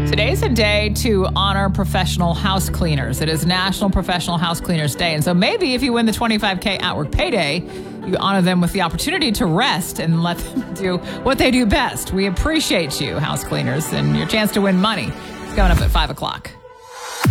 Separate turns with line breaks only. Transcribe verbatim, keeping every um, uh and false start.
Today's a day to honor professional house cleaners. It is National Professional House Cleaners Day. And so maybe if you win the twenty-five K Outwork Payday, you honor them with the opportunity to rest and let them do what they do best. We appreciate you, house cleaners, and your chance to win money is going up at five o'clock.